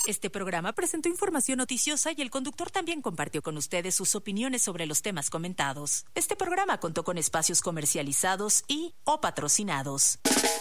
Este programa presentó información noticiosa y el conductor también compartió con ustedes sus opiniones sobre los temas comentados. Este programa contó con espacios comercializados y o patrocinados.